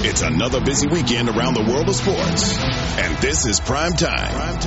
It's another busy weekend around the world of sports. And this is Prime Time.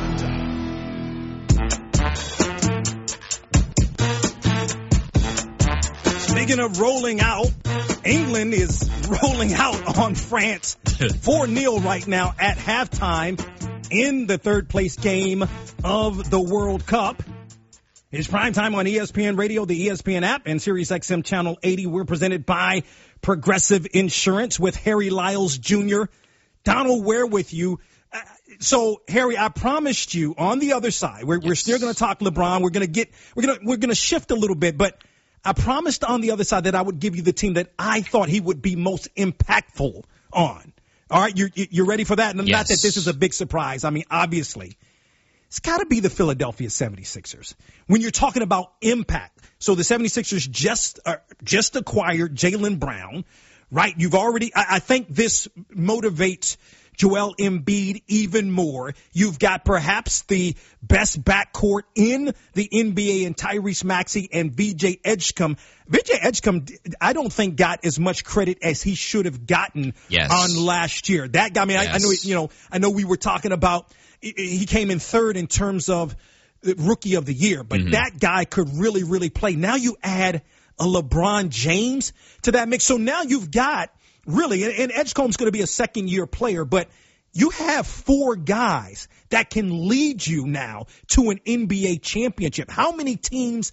Speaking of rolling out, England is rolling out on France 4-0 right now at halftime in the third-place game of the World Cup. It's Primetime on ESPN Radio, the ESPN app, and SiriusXM Channel 80. We're presented by Progressive Insurance with Harry Lyles Jr. Donald Ware with you. So, Harry, I promised you on the other side, we're still going to talk LeBron. We're going to shift a little bit, but I promised on the other side that I would give you the team that I thought he would be most impactful on. All right, you're ready for that? And yes. Not that this is a big surprise. I mean, obviously, it's got to be the Philadelphia 76ers. When you're talking about impact, so the 76ers just acquired Jaylen Brown, right? You've already, I think this motivates Joel Embiid even more. You've got perhaps the best backcourt in the NBA in Tyrese Maxey and VJ Edgecombe. VJ Edgecombe, I don't think got as much credit as he should have gotten on last year. That guy, I mean, I know we were talking about he came in third in terms of rookie of the year, but that guy could really, really play. Now you add a LeBron James to that mix. So now you've got really, and Edgecombe's going to be a second-year player, but you have four guys that can lead you now to an NBA championship. How many teams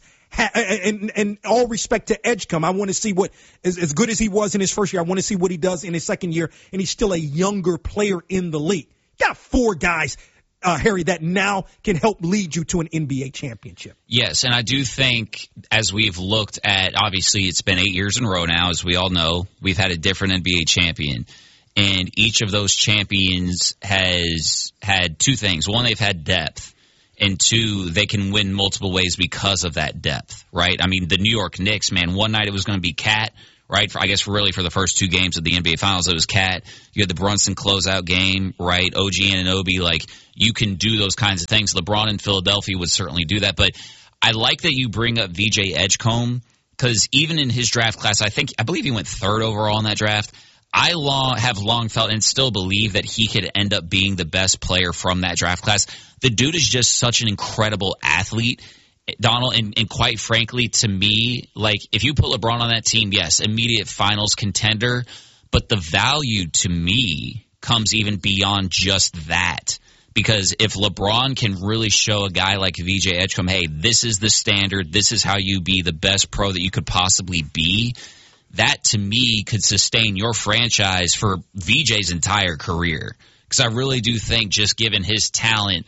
and all respect to Edgecombe, I want to see what, as good as he was in his first year, I want to see what he does in his second year, and he's still a younger player in the league. You got four guys, Harry, that now can help lead you to an NBA championship. Yes, and I do think as we've looked at, obviously it's been 8 years in a row now, as we all know, we've had a different NBA champion. And each of those champions has had two things. One, they've had depth. And two, they can win multiple ways because of that depth, right? I mean, the New York Knicks, man, one night it was going to be Cat, right? For the first two games of the NBA Finals, it was Cat. You had the Brunson closeout game, right? OG Anunoby, like, you can do those kinds of things. LeBron in Philadelphia would certainly do that. But I like that you bring up VJ Edgecombe, because even in his draft class, I believe he went third overall in that draft. I have long felt and still believe that he could end up being the best player from that draft class. The dude is just such an incredible athlete, Donald, and quite frankly, to me, like, if you put LeBron on that team, yes, immediate finals contender, but the value to me comes even beyond just that. Because if LeBron can really show a guy like VJ Edgecombe, hey, this is the standard, this is how you be the best pro that you could possibly be, that to me could sustain your franchise for VJ's entire career. Because I really do think, just given his talent,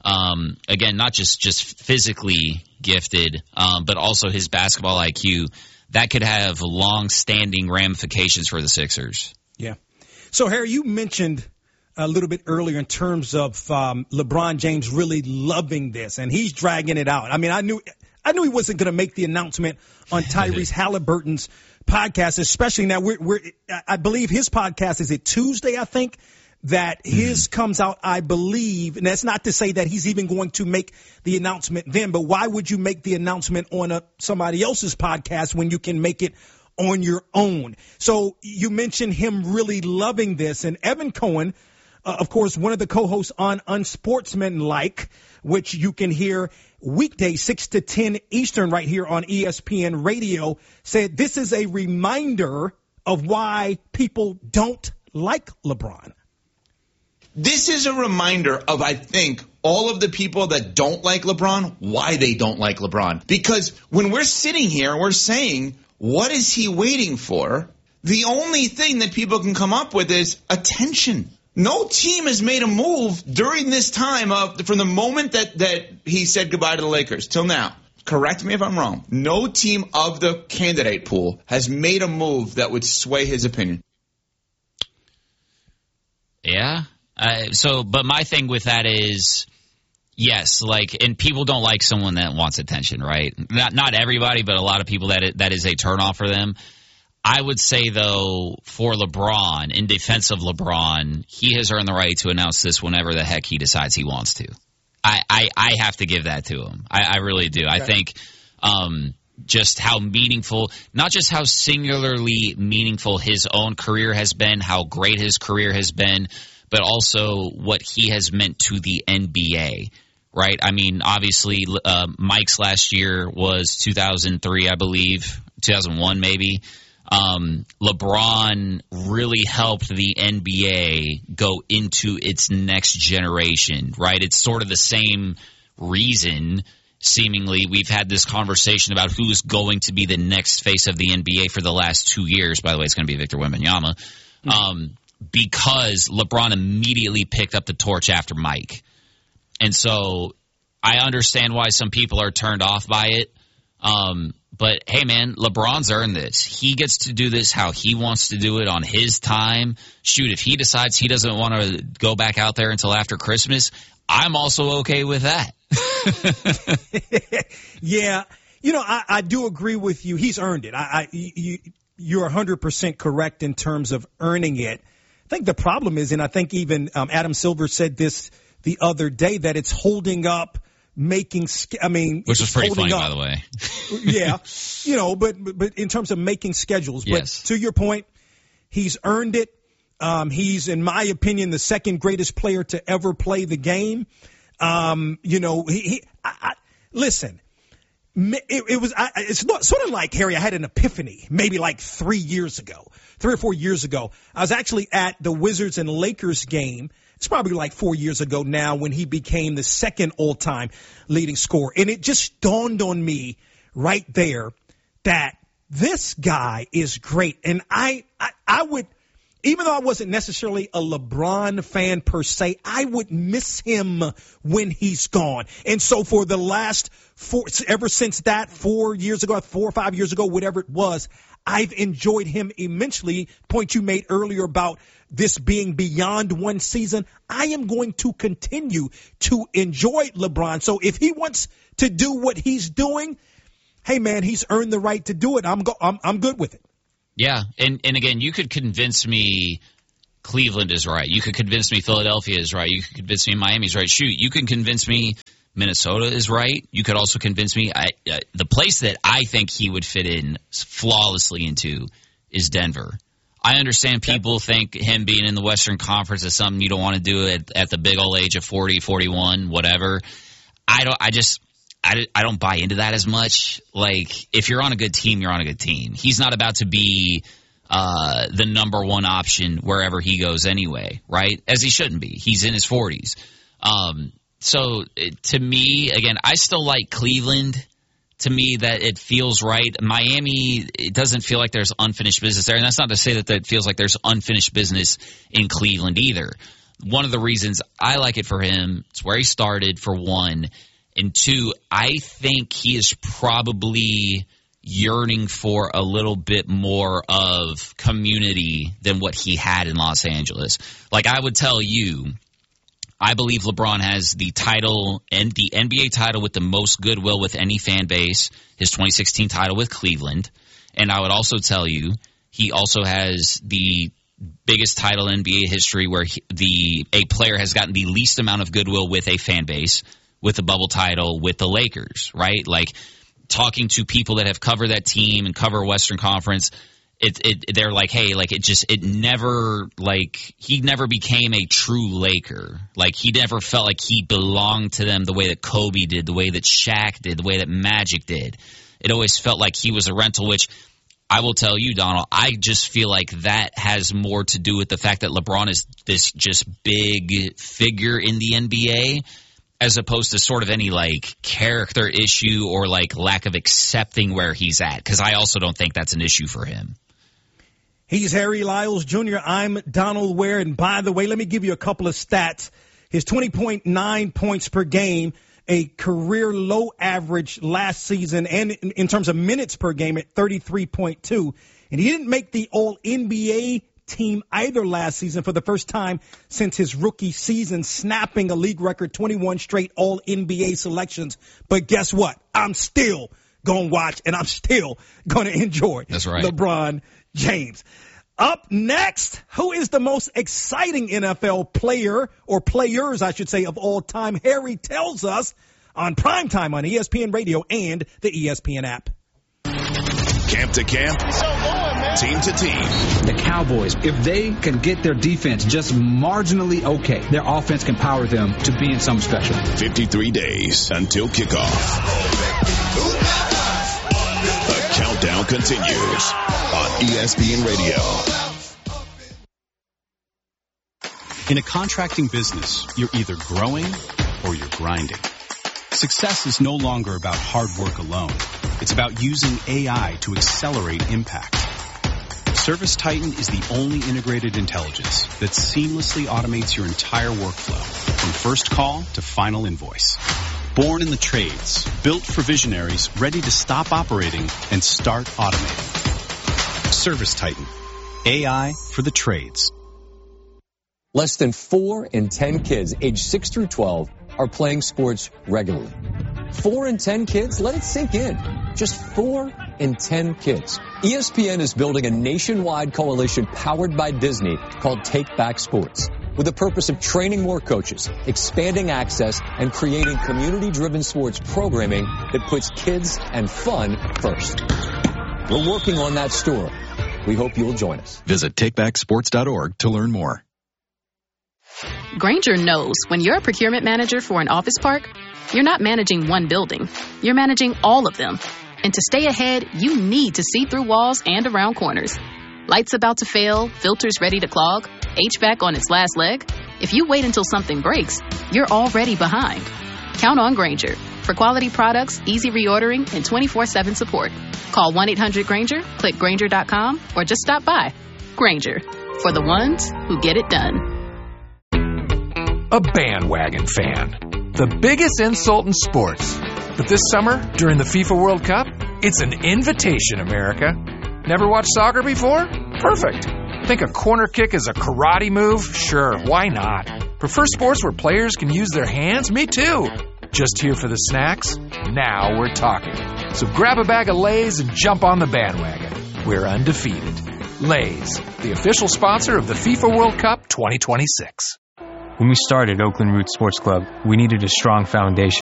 again, not just physically gifted, but also his basketball IQ, that could have long-standing ramifications for the Sixers. Yeah. So, Harry, you mentioned a little bit earlier in terms of LeBron James really loving this, and he's dragging it out. I mean, I knew he wasn't going to make the announcement on Tyrese Halliburton's podcast, especially now. I believe his podcast is it Tuesday, I think, that his comes out, I believe, and that's not to say that he's even going to make the announcement then, but why would you make the announcement on somebody else's podcast when you can make it on your own? So you mentioned him really loving this, and Evan Cohen, of course, one of the co-hosts on Unsportsmanlike, which you can hear weekday 6 to 10 Eastern right here on ESPN Radio, said this is a reminder of why people don't like LeBron. This is a reminder of, I think, all of the people that don't like LeBron, why they don't like LeBron. Because when we're sitting here and we're saying, what is he waiting for? The only thing that people can come up with is attention. No team has made a move during this time from the moment that he said goodbye to the Lakers till now. Correct me if I'm wrong. No team of the candidate pool has made a move that would sway his opinion. Yeah. But my thing with that is, yes, and people don't like someone that wants attention, right? Not everybody, but a lot of people that is a turnoff for them. I would say, though, for LeBron, in defense of LeBron, he has earned the right to announce this whenever the heck he decides he wants to. I have to give that to him. I really do. Okay. I think just how meaningful, not just how singularly meaningful his own career has been, how great his career has been, but also what he has meant to the NBA, right? I mean, obviously, Mike's last year was 2003, I believe, 2001 maybe. LeBron really helped the NBA go into its next generation, right? It's sort of the same reason, seemingly, we've had this conversation about who's going to be the next face of the NBA for the last 2 years. By the way, it's going to be Victor Wembanyama. Because LeBron immediately picked up the torch after Mike. And so I understand why some people are turned off by it. But, hey, man, LeBron's earned this. He gets to do this how he wants to do it on his time. Shoot, if he decides he doesn't want to go back out there until after Christmas, I'm also okay with that. Yeah. I do agree with you. He's earned it. You're 100% correct in terms of earning it. I think the problem is, and I think even Adam Silver said this the other day, that it's holding up which was pretty funny, by the way. Yeah. But in terms of making schedules. Yes. But to your point, he's earned it. He's, in my opinion, the second greatest player to ever play the game. Listen, it's sort of like, Harry, I had an epiphany maybe like 3 or 4 years ago. I was actually at the Wizards and Lakers game. It's probably like 4 years ago now, when he became the second all-time leading scorer. And it just dawned on me right there that this guy is great. And I would, even though I wasn't necessarily a LeBron fan per se, I would miss him when he's gone. And so for the last ever since that 4 years ago, 4 or 5 years ago, whatever it was, I've enjoyed him immensely. Point you made earlier about this being beyond one season, I am going to continue to enjoy LeBron. So if he wants to do what he's doing, hey, man, he's earned the right to do it. I'm good with it. Yeah, and again, you could convince me Cleveland is right. You could convince me Philadelphia is right. You could convince me Miami's right. Shoot, you can convince me Minnesota is right. You could also convince me the place that I think he would fit in flawlessly into is Denver. I understand people think him being in the Western Conference is something you don't want to do at the big old age of 40, 41, whatever. I don't buy into that as much. Like, if you're on a good team, you're on a good team. He's not about to be the number one option wherever he goes anyway, right? As he shouldn't be. He's in his 40s. So to me, again, I still like Cleveland. To me, that it feels right. Miami, it doesn't feel like there's unfinished business there. And that's not to say that it feels like there's unfinished business in Cleveland either. One of the reasons I like it for him, it's where he started, for one. And two, I think he is probably yearning for a little bit more of community than what he had in Los Angeles. Like, I would tell you, I believe LeBron has the title and the NBA title with the most goodwill with any fan base, his 2016 title with Cleveland. And I would also tell you, he also has the biggest title in NBA history where a player has gotten the least amount of goodwill with a fan base, with the bubble title with the Lakers, right? Like, talking to people that have covered that team and cover Western Conference, they're like, hey, like, he never became a true Laker. Like, he never felt like he belonged to them the way that Kobe did, the way that Shaq did, the way that Magic did. It always felt like he was a rental, which I will tell you, Donald, I just feel like that has more to do with the fact that LeBron is this just big figure in the NBA, as opposed to sort of any, like, character issue or, like, lack of accepting where he's at, because I also don't think that's an issue for him. He's Harry Lyles Jr. I'm Donald Ware. And by the way, let me give you a couple of stats. His 20.9 points per game, a career low average last season, and in terms of minutes per game at 33.2. And he didn't make the All-NBA team either last season for the first time since his rookie season, snapping a league record 21 straight All-NBA selections. But guess what? I'm still going to watch, and I'm still going to enjoy LeBron James. Up next, who is the most exciting NFL player, or players, I should say, of all time? Harry tells us on Primetime on ESPN Radio and the ESPN app. camp to camp, team to team. The Cowboys, if they can get their defense just marginally okay, their offense can power them to being something special. 53 days until kickoff. The countdown continues on ESPN Radio. In a contracting business, you're either growing or you're grinding. Success is no longer about hard work alone. It's about using AI to accelerate impact. ServiceTitan is the only integrated intelligence that seamlessly automates your entire workflow, from first call to final invoice. Born in the trades, built for visionaries ready to stop operating and start automating. ServiceTitan, AI for the trades. Less than 4 in 10 kids aged 6 through 12 are playing sports regularly. 4 in 10 kids? Let it sink in. Just 4 in 10 kids. ESPN is building a nationwide coalition powered by Disney called Take Back Sports, with the purpose of training more coaches, expanding access, and creating community-driven sports programming that puts kids and fun first. We're working on that story. We hope you'll join us. Visit takebacksports.org to learn more. Grainger knows when you're a procurement manager for an office park, you're not managing one building. You're managing all of them. And to stay ahead, you need to see through walls and around corners. Lights about to fail, filters ready to clog, HVAC on its last leg. If you wait until something breaks, you're already behind. Count on Grainger for quality products, easy reordering, and 24/7 support. Call 1-800-GRAINGER, click Grainger.com, or just stop by. Grainger, for the ones who get it done. A bandwagon fan. The biggest insult in sports. But this summer, during the FIFA World Cup, it's an invitation, America. Never watched soccer before? Perfect. Think a corner kick is a karate move? Sure, why not? Prefer sports where players can use their hands? Me too. Just here for the snacks? Now we're talking. So grab a bag of Lay's and jump on the bandwagon. We're undefeated. Lay's, the official sponsor of the FIFA World Cup 2026. When we started Oakland Roots Sports Club, we needed a strong foundation.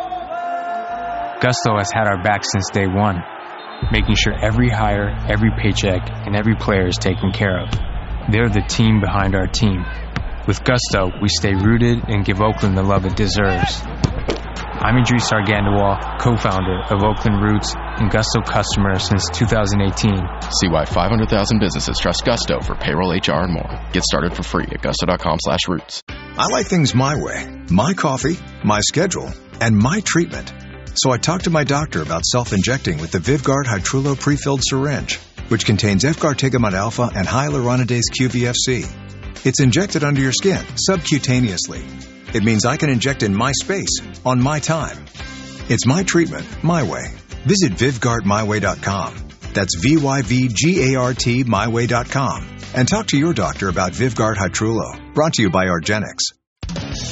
Gusto has had our back since day one, making sure every hire, every paycheck, and every player is taken care of. They're the team behind our team. With Gusto, we stay rooted and give Oakland the love it deserves. I'm Idris Argandawal, co-founder of Oakland Roots and Gusto customer since 2018. See why 500,000 businesses trust Gusto for payroll, HR, and more. Get started for free at gusto.com/roots. I like things my way. My coffee, my schedule, and my treatment. So I talked to my doctor about self-injecting with the Vyvgart Hytrulo pre-filled syringe, which contains efgartigimod alpha and hyaluronidase QVFC. It's injected under your skin, subcutaneously. It means I can inject in my space, on my time. It's my treatment, my way. Visit VyvgartMyWay.com. That's VYVGART MyWay.com. And talk to your doctor about Vyvgart Hytrulo. Brought to you by Argenx.